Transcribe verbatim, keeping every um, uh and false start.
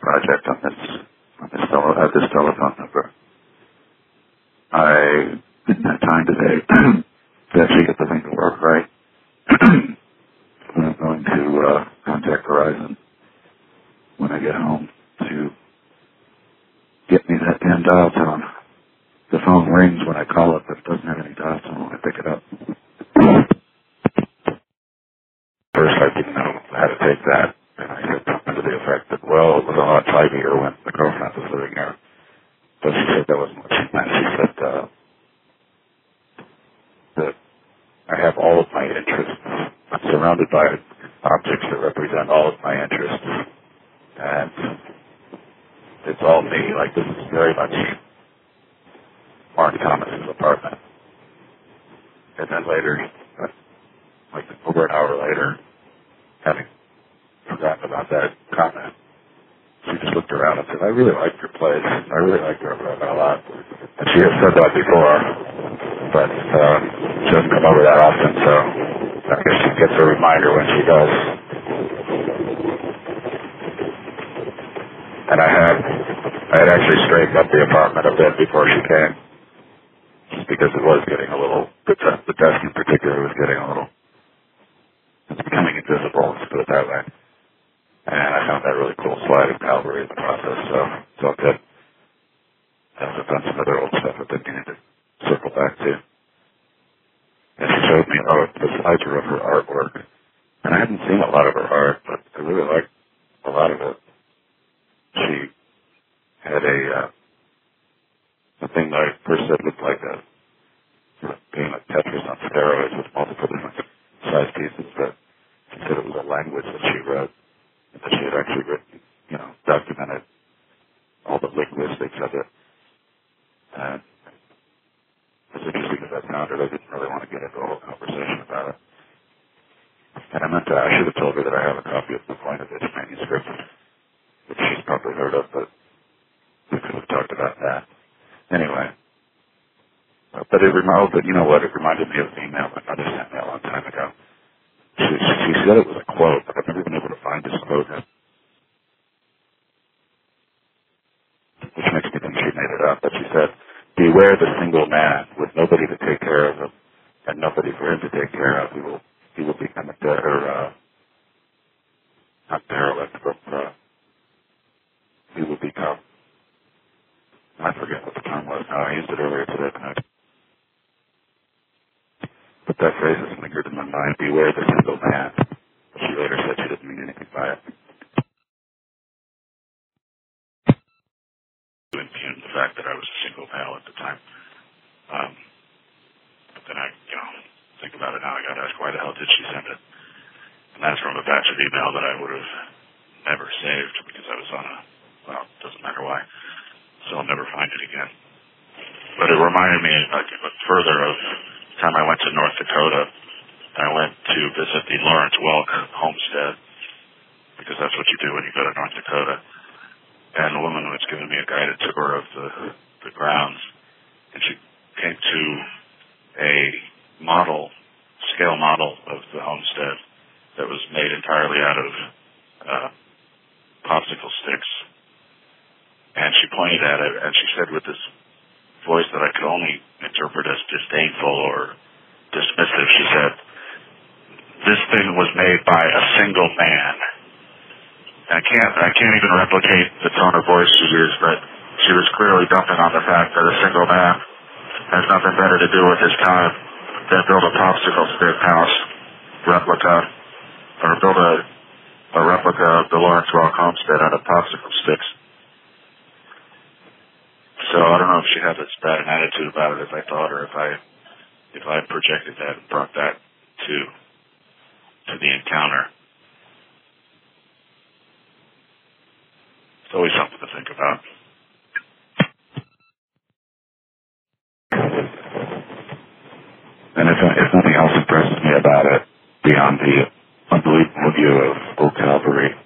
project on this on this tele, at this telephone number. I didn't have time today to actually get the thing to work right. I'm going to uh, contact Verizon when I get home to get me that damn dial tone. The phone rings when I call it, but it doesn't have any dial tone when I pick it up. First, I didn't know how to take that, and I said something to the effect that, well, it was a lot tidier when the girlfriend was living there. But she said that wasn't what she meant. She said uh, that I have all of my interests. I'm surrounded by objects that represent all of my interests, and it's all me. Like, this is very much Mark Thomas's apartment. And then later, like over an hour later, having forgotten about that comment, she just looked around and said, I really like your place. I really like your apartment a lot. And she has said that before, but uh, she doesn't come over that often, so I guess she gets a reminder when she does. And I had, I had actually straightened up the apartment a bit before she came, just because it was getting a little, the, the desk in particular was getting a little, it's becoming invisible, let's put it that way. And I found that really cool sliding Calvary in the process, so it's all good. I also found some other old stuff that they needed to circle back to. And she showed me oh, the slides were of her artwork. And I hadn't seen a lot of her art, but I really liked a lot of it. She had a, uh, a thing that I first said looked like a sort of game of Tetris on steroids with multiple different size pieces, but she said it was a language that she wrote, and that she had actually written, you know, documented all the linguistics of it. And it was interesting as that sounded. I didn't really want to get into a whole conversation about it. And I meant to, I should have told her that I have a copy of the Voinovich manuscript, which she's probably heard of, but we could have talked about that. Anyway. Uh, but it reminded, but you know what, it reminded me of an email my mother sent me a long time ago. She, she said it was a quote, but I've never been able to find this quote, which makes me think she made it up. But she said, beware the single man with nobody to take care of him and nobody for him to take care of. He will, he will become a, de- or, uh, not derelict, but, uh, he will become, I forget what the term was now. I used it earlier today, but I, but that phrase has lingered in my mind, beware the single man. She later said she didn't mean anything by it. To impugn the fact that I was a single male at the time. Um, but then I, you know, think about it now, I gotta ask, why the hell did she send it? And that's from a batch of email that I would have never saved because I was on a, well, it doesn't matter why. So I'll never find it again. But it reminded me, like, further of the time I went to North Dakota. I went to visit the Lawrence Welk homestead, because that's what you do when you go to North Dakota. And the woman was giving me a guided tour of the, the grounds, and she came to a model, scale model of the homestead that was made entirely out of uh, popsicle sticks. And she pointed at it, and she said with this voice that I could only interpret as disdainful or dismissive, she said, this thing was made by a single man. And I can't, I can't even replicate the tone of voice she used, but she was clearly dumping on the fact that a single man has nothing better to do with his time than build a popsicle stick house replica, or build a, a replica of the Lawrence Welk homestead out of popsicle sticks. So I don't know if she had as bad an attitude about it as I thought, or if I if I projected that and brought that to to the encounter. It's always something to think about. And if, if nothing else impresses me about it, beyond the unbelievable view of Old Calvary,